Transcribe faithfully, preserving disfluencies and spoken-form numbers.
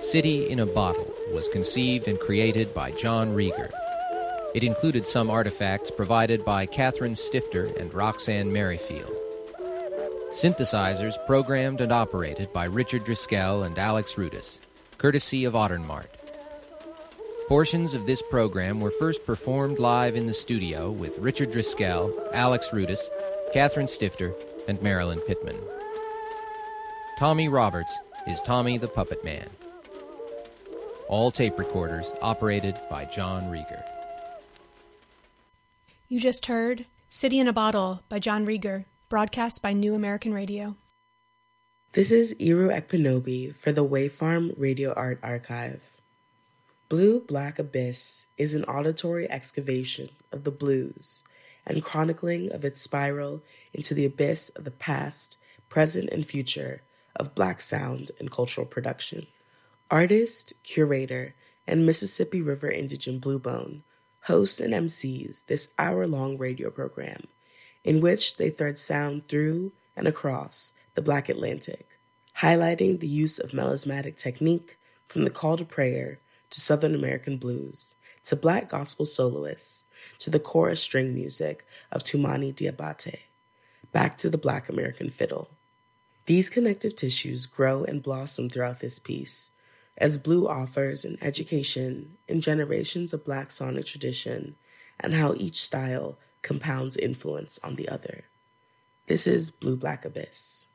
City in a Bottle was conceived and created by John Rieger. It included some artifacts provided by Catherine Stifter and Roxanne Merrifield. Synthesizers programmed and operated by Richard Driscoll and Alex Rudis, courtesy of Ottermart. Portions of this program were first performed live in the studio with Richard Driscoll, Alex Rudis, Catherine Stifter, and Marilyn Pittman. Tommy Roberts is Tommy the Puppet Man. All tape recorders operated by John Rieger. You just heard City in a Bottle by John Rieger, broadcast by New American Radio. This is Iru Ekpenobi for the Wavefarm Radio Art Archive. Blue Black Abyss is an auditory excavation of the blues and chronicling of its spiral into the abyss of the past, present, and future of Black sound and cultural production. Artist, curator, and Mississippi River indigent Bluebone hosts and M Cs this hour-long radio program in which they thread sound through and across the Black Atlantic, highlighting the use of melismatic technique from the call to prayer to Southern American blues, to Black gospel soloists, to the chorus string music of Tumani Diabate, back to the Black American fiddle. These connective tissues grow and blossom throughout this piece, as Blue offers an education in generations of Black sonic tradition and how each style compounds influence on the other. This is Blue Black Abyss.